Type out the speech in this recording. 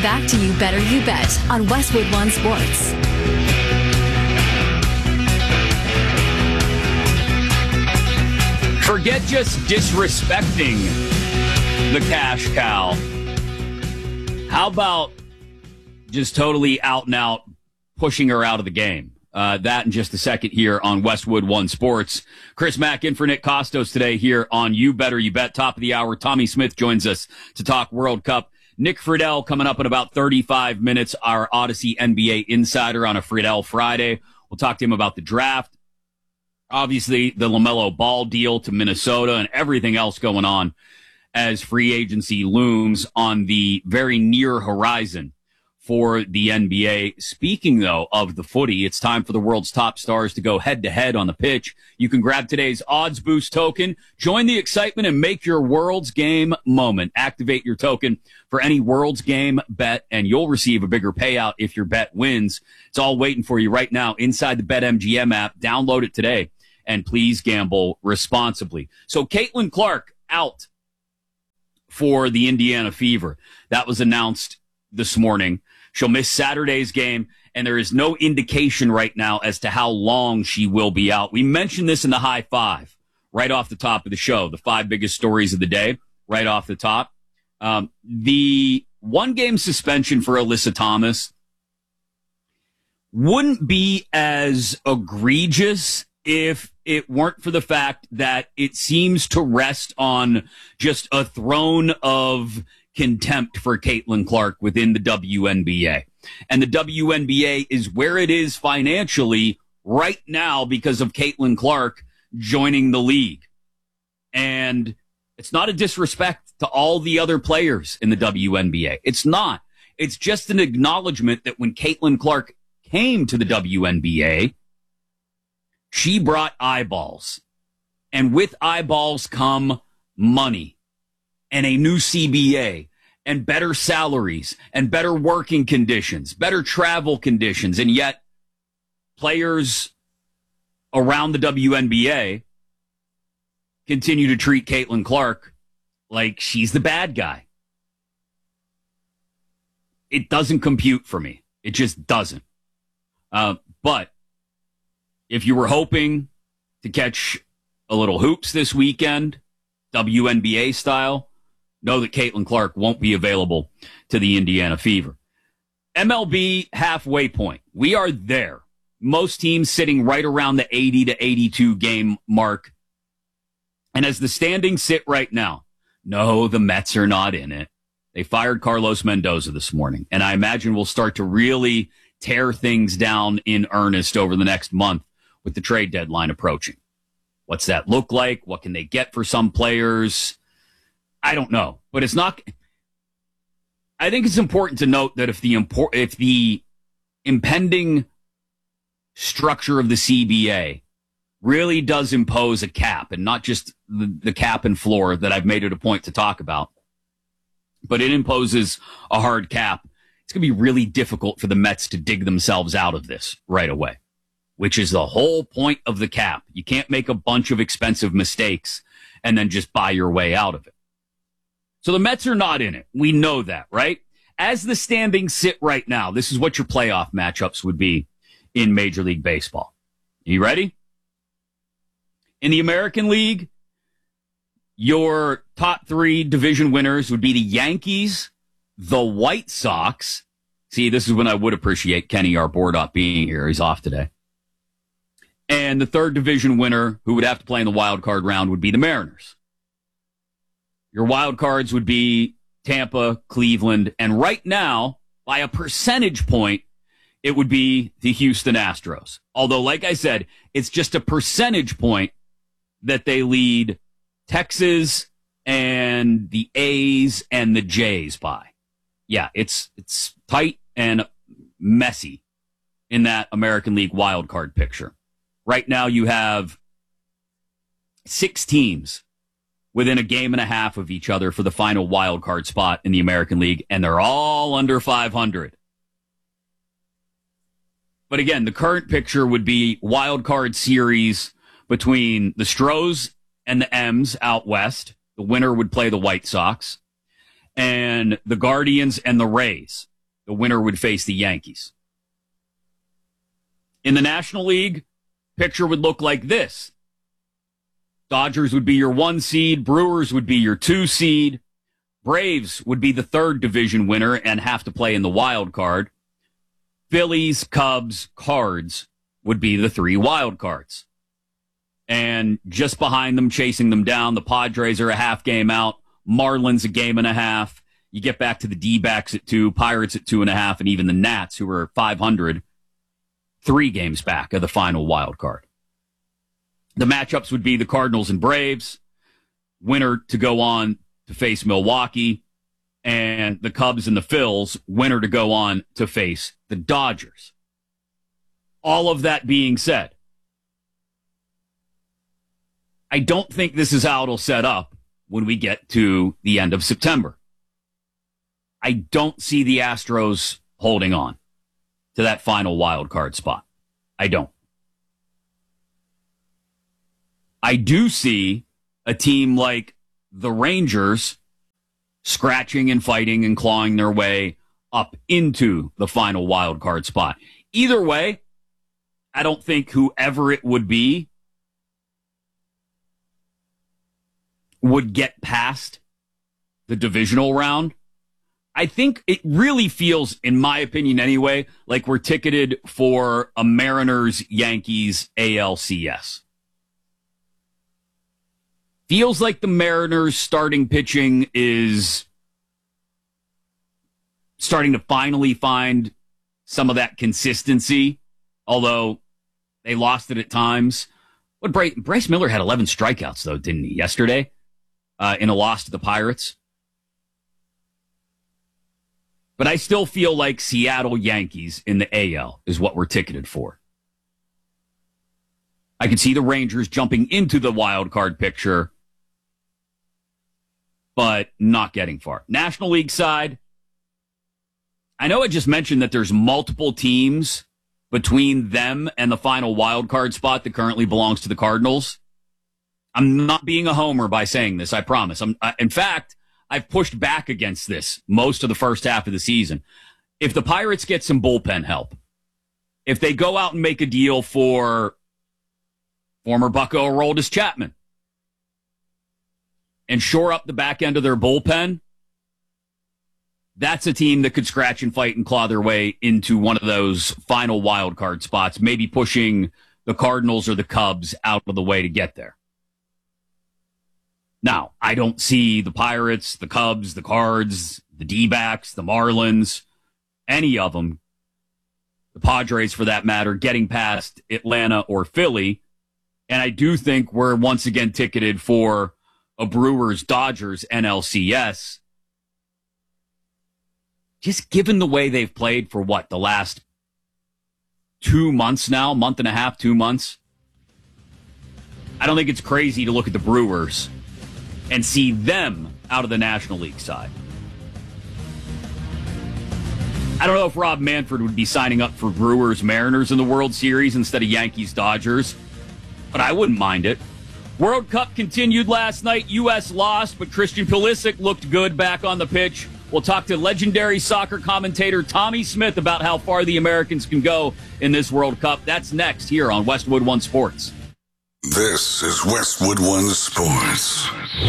Back to You Better You Bet on Westwood One Sports. Forget just disrespecting the cash cow. How about just totally out and out pushing her out of the game? That in just a second here on Westwood One Sports. Chris Mack in for Nick Costos today here on You Better You Bet. Top of the hour, Tommy Smith joins us to talk World Cup. Nick Friedel coming up in about 35 minutes, our Odyssey NBA insider on a Friedel Friday. We'll talk to him about the draft. Obviously, the LaMelo Ball deal to Minnesota and everything else going on as free agency looms on the very near horizon for the NBA. Speaking, though, of the footy, it's time for the world's top stars to go head-to-head on the pitch. You can grab today's Odds Boost token, join the excitement, and make your World's Game moment. Activate your token for any World's Game bet, and you'll receive a bigger payout if your bet wins. It's all waiting for you right now inside the BetMGM app. Download it today, and please gamble responsibly. So Caitlin Clark out for the Indiana Fever. That was announced this morning. She'll miss Saturday's game, and there is no indication right now as to how long she will be out. We mentioned this in the high five right off the top of the show, the 5 biggest stories of the day right off the top. The 1-game suspension for Alyssa Thomas wouldn't be as egregious if it weren't for the fact that it seems to rest on just a throne of contempt for Caitlin Clark within the WNBA. And the WNBA is where it is financially right now because of Caitlin Clark joining the league. And it's not a disrespect to all the other players in the WNBA. It's not. It's just an acknowledgement that when Caitlin Clark came to the WNBA, she brought eyeballs. And with eyeballs come money. And a new CBA, and better salaries, and better working conditions, better travel conditions, and yet players around the WNBA continue to treat Caitlin Clark like she's the bad guy. It doesn't compute for me. It just doesn't. But if you were hoping to catch a little hoops this weekend, WNBA style, know that Caitlin Clark won't be available to the Indiana Fever. MLB halfway point. We are there. Most teams sitting right around the 80 to 82 game mark. And as the standings sit right now, no, the Mets are not in it. They fired Carlos Mendoza this morning. And I imagine we'll start to really tear things down in earnest over the next month with the trade deadline approaching. What's that look like? What can they get for some players? I don't know, but it's not. I think it's important to note that if the impending structure of the CBA really does impose a cap, and not just the cap and floor that I've made it a point to talk about, but it imposes a hard cap, it's going to be really difficult for the Mets to dig themselves out of this right away, which is the whole point of the cap. You can't make a bunch of expensive mistakes and then just buy your way out of it. So the Mets are not in it. We know that, right? As the standings sit right now, this is what your playoff matchups would be in Major League Baseball. You ready? In the American League, your top 3 division winners would be the Yankees, the White Sox. See, this is when I would appreciate Kenny, our board op, being here. He's off today. And the 3rd division winner, who would have to play in the wild card round, would be the Mariners. Your wild cards would be Tampa, Cleveland, and right now, by a percentage point, it would be the Houston Astros. Although, like I said, it's just a percentage point that they lead Texas and the A's and the Jays by. Yeah, it's tight and messy in that American League wild card picture. Right now, you have 6 teams within a game and a half of each other for the final wild card spot in the American League, and they're all under 500. But again, the current picture would be wild card series between the Stros and the M's out west. The winner would play the White Sox, and the Guardians and the Rays the winner would face the Yankees. In the National League, picture would look like this. Dodgers would be your 1 seed. Brewers would be your 2 seed. Braves would be the 3rd division winner and have to play in the wild card. Phillies, Cubs, Cards would be the 3 wild cards. And just behind them, chasing them down, the Padres are a half game out. Marlins a game and a half. You get back to the D-backs at 2, Pirates at 2.5, and even the Nats, who are 500, 3 games back of the final wild card. The matchups would be the Cardinals and Braves, winner to go on to face Milwaukee, and the Cubs and the Phils, winner to go on to face the Dodgers. All of that being said, I don't think this is how it'll set up when we get to the end of September. I don't see the Astros holding on to that final wild card spot. I don't. I do see a team like the Rangers scratching and fighting and clawing their way up into the final wild card spot. Either way, I don't think whoever it would be would get past the divisional round. I think it really feels, in my opinion anyway, like we're ticketed for a Mariners-Yankees ALCS. Feels like the Mariners' starting pitching is starting to finally find some of that consistency, although they lost it at times. What Bryce Miller had 11 strikeouts, though, didn't he, yesterday in a loss to the Pirates? But I still feel like Seattle Yankees in the AL is what we're ticketed for. I can see the Rangers jumping into the wild card picture, but not getting far. National League side, I know I just mentioned that there's multiple teams between them and the final wild card spot that currently belongs to the Cardinals. I'm not being a homer by saying this, I promise. In fact, I've pushed back against this most of the first half of the season. If the Pirates get some bullpen help, if they go out and make a deal for former Bucko Aroldis Chapman and shore up the back end of their bullpen, that's a team that could scratch and fight and claw their way into one of those final wild card spots, maybe pushing the Cardinals or the Cubs out of the way to get there. Now, I don't see the Pirates, the Cubs, the Cards, the D-backs, the Marlins, any of them, the Padres for that matter, getting past Atlanta or Philly. And I do think we're once again ticketed for a Brewers-Dodgers NLCS. Just given the way they've played for the last 2 months now, month and a half, 2 months. I don't think it's crazy to look at the Brewers and see them out of the National League side. I don't know if Rob Manfred would be signing up for Brewers-Mariners in the World Series instead of Yankees-Dodgers, but I wouldn't mind it. World Cup continued last night. U.S. lost, but Christian Pulisic looked good back on the pitch. We'll talk to legendary soccer commentator Tommy Smith about how far the Americans can go in this World Cup. That's next here on Westwood One Sports. This is Westwood One Sports.